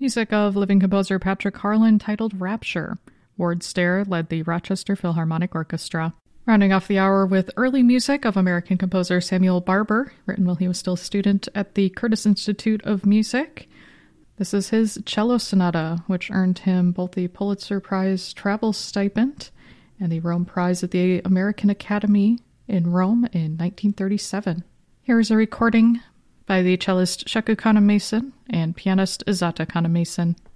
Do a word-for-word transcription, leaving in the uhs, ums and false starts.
Music of living composer Patrick Harlan titled Rapture. Ward Stair led the Rochester Philharmonic Orchestra. Rounding off the hour with early music of American composer Samuel Barber, written while he was still a student at the Curtis Institute of Music. This is his cello sonata, which earned him both the Pulitzer Prize travel stipend and the Rome Prize at the American Academy in Rome in nineteen thirty-seven. Here is a recording by the cellist Sheku Kana-Mason and pianist Izata Kana-Mason.